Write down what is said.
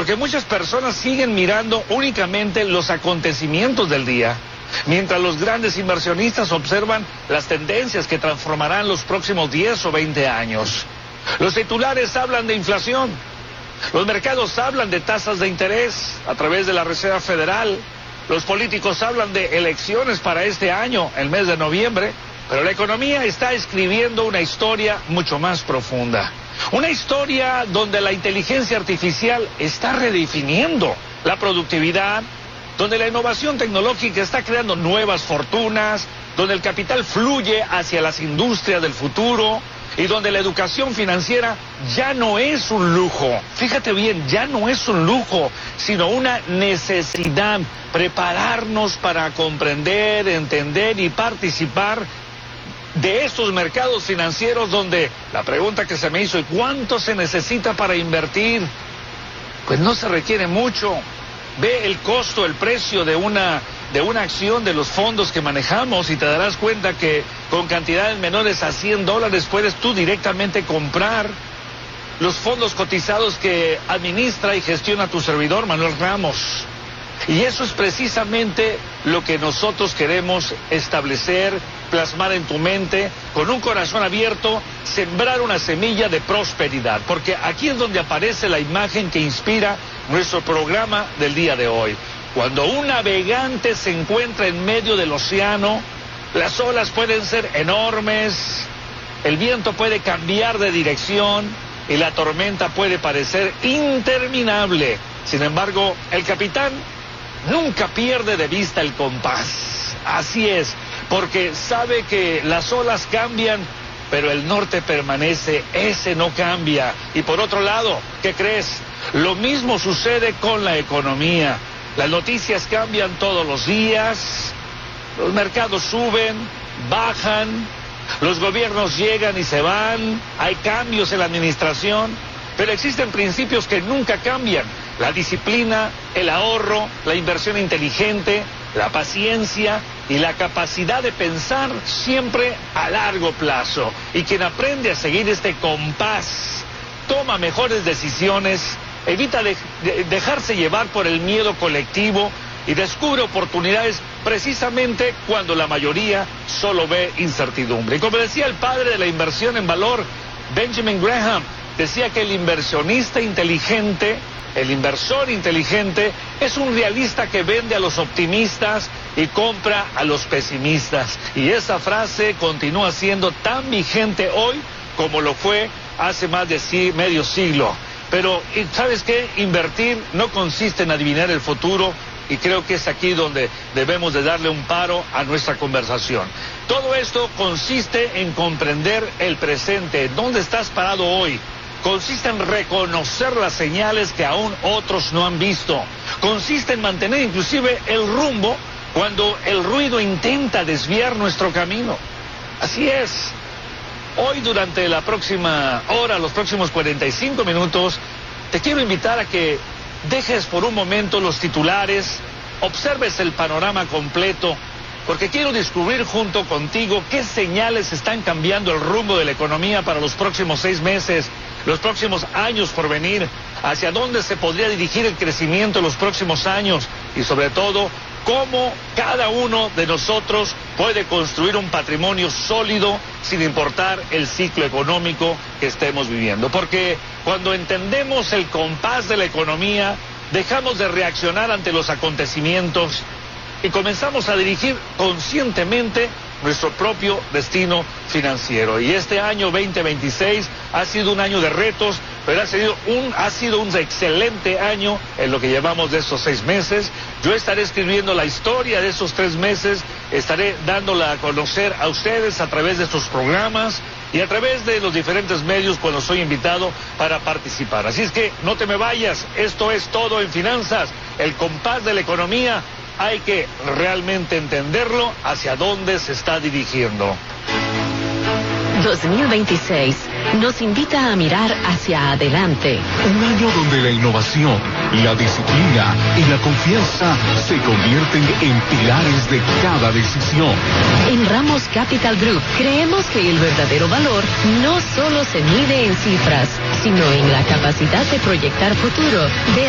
Porque muchas personas siguen mirando únicamente los acontecimientos del día, mientras los grandes inversionistas observan las tendencias que transformarán los próximos 10 o 20 años. Los titulares hablan de inflación, los mercados hablan de tasas de interés a través de la Reserva Federal, los políticos hablan de elecciones para este año, el mes de noviembre, pero la economía está escribiendo una historia mucho más profunda. Una historia donde la inteligencia artificial está redefiniendo la productividad, donde la innovación tecnológica está creando nuevas fortunas, donde el capital fluye hacia las industrias del futuro y donde la educación financiera ya no es un lujo. Fíjate bien, ya no es un lujo, sino una necesidad. Prepararnos para comprender, entender y participar de estos mercados financieros donde la pregunta que se me hizo, ¿y cuánto se necesita para invertir? Pues no se requiere mucho. Ve el costo, el precio de una acción de los fondos que manejamos y te darás cuenta que con cantidades menores a $100 puedes tú directamente comprar los fondos cotizados que administra y gestiona tu servidor, Manuel Ramos. Y eso es precisamente lo que nosotros queremos establecer, plasmar en tu mente, con un corazón abierto, sembrar una semilla de prosperidad. Porque aquí es donde aparece la imagen que inspira nuestro programa del día de hoy. Cuando un navegante se encuentra en medio del océano, las olas pueden ser enormes, el viento puede cambiar de dirección y la tormenta puede parecer interminable. Sin embargo, el capitán nunca pierde de vista el compás. Así es, porque sabe que las olas cambian, pero el norte permanece, ese no cambia. Y por otro lado, ¿qué crees? Lo mismo sucede con la economía. Las noticias cambian todos los días, los mercados suben, bajan, los gobiernos llegan y se van, hay cambios en la administración, pero existen principios que nunca cambian. La disciplina, el ahorro, la inversión inteligente, la paciencia y la capacidad de pensar siempre a largo plazo. Y quien aprende a seguir este compás toma mejores decisiones, evita dejarse llevar por el miedo colectivo y descubre oportunidades precisamente cuando la mayoría solo ve incertidumbre. Y como decía el padre de la inversión en valor, Benjamin Graham, decía que el inversionista inteligente, el inversor inteligente, es un realista que vende a los optimistas y compra a los pesimistas. Y esa frase continúa siendo tan vigente hoy como lo fue hace más de medio siglo. Pero, ¿sabes qué? Invertir no consiste en adivinar el futuro, y creo que es aquí donde debemos de darle un paro a nuestra conversación. Todo esto consiste en comprender el presente, dónde estás parado hoy. Consiste en reconocer las señales que aún otros no han visto. Consiste en mantener inclusive el rumbo cuando el ruido intenta desviar nuestro camino. Así es. Hoy, durante la próxima hora, los próximos 45 minutos, te quiero invitar a que dejes por un momento los titulares, observes el panorama completo, porque quiero descubrir junto contigo qué señales están cambiando el rumbo de la economía para los próximos 6 meses, los próximos años por venir, hacia dónde se podría dirigir el crecimiento en los próximos años y sobre todo, cómo cada uno de nosotros puede construir un patrimonio sólido sin importar el ciclo económico que estemos viviendo. Porque cuando entendemos el compás de la economía, dejamos de reaccionar ante los acontecimientos y comenzamos a dirigir conscientemente nuestro propio destino financiero. Y este año 2026 ha sido un año de retos, pero ha sido un excelente año en lo que llevamos de estos 6 meses. Yo estaré escribiendo la historia de esos 3 meses, estaré dándola a conocer a ustedes a través de estos programas y a través de los diferentes medios cuando soy invitado para participar. Así es que no te me vayas, esto es Todo en Finanzas, el compás de la economía. Hay que realmente entenderlo hacia dónde se está dirigiendo. 2026 nos invita a mirar hacia adelante. Un año donde la innovación, la disciplina y la confianza se convierten en pilares de cada decisión. En Ramos Capital Group creemos que el verdadero valor no solo se mide en cifras, sino en la capacidad de proyectar futuro, de